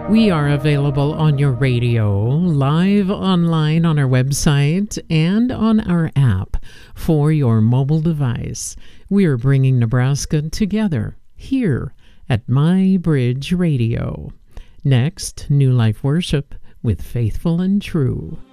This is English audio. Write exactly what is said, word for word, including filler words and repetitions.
We are available on your radio, live online on our website, and on our app for your mobile device. We are bringing Nebraska together here at My Bridge Radio. Next, New Life Worship with Faithful and True.